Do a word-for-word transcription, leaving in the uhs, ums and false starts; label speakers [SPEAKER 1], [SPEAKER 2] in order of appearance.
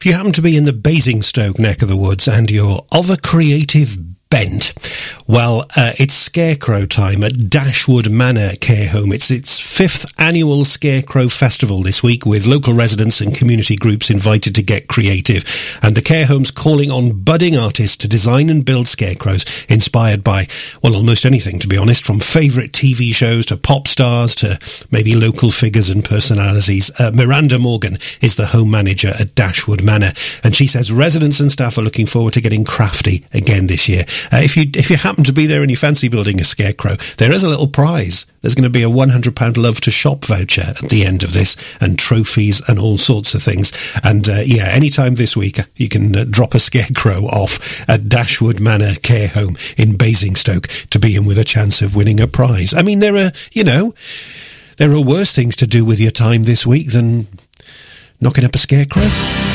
[SPEAKER 1] If you happen to be in the Basingstoke neck of the woods and you're of a creative bent, well, uh, it's Scarecrow time at Dashwood Manor Care Home. It's its fifth annual Scarecrow Festival this week, with local residents and community groups invited to get creative. And the care home's calling on budding artists to design and build scarecrows inspired by, well, almost anything, to be honest, from favourite T V shows to pop stars to maybe local figures and personalities. Uh, Miranda Morgan is the home manager at Dashwood Manor, and she says residents and staff are looking forward to getting crafty again this year. Uh, if you if you happen to be there and you fancy building a scarecrow, there is a little prize. There's going to be a one hundred pounds Love to Shop voucher at the end of this, and trophies and all sorts of things. And uh, yeah, anytime this week you can uh, drop a scarecrow off at Dashwood Manor Care Home in Basingstoke to be in with a chance of winning a prize. I mean, there are, you know, there are worse things to do with your time this week than knocking up a scarecrow.